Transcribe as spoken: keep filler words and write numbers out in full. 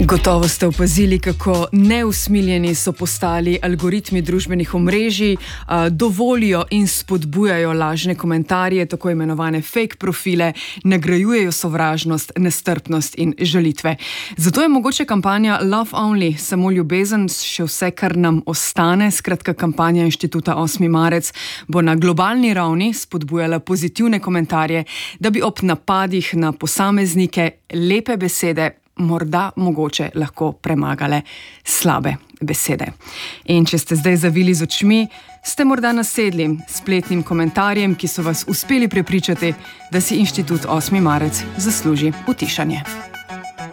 Gotovo ste opazili, kako neusmiljeni so postali algoritmi družbenih omrežij, dovolijo in spodbujajo lažne komentarje, tako imenovane fake profile, nagrajujejo sovražnost, nestrpnost in žalitve. Zato je mogoče kampanja Love Only, samo ljubezen, še vse, kar nam ostane. Skratka, kampanja Inštituta osmi marec bo na globalni ravni spodbujala pozitivne komentarje, da bi ob napadih na posameznike lepe besede morda mogoče lahko premagale slabe besede. In če ste zdaj zavili z očmi, ste morda nasedli spletnim komentarjem, ki so vas uspeli prepričati, da si Inštitut osmi marec zasluži utišanje.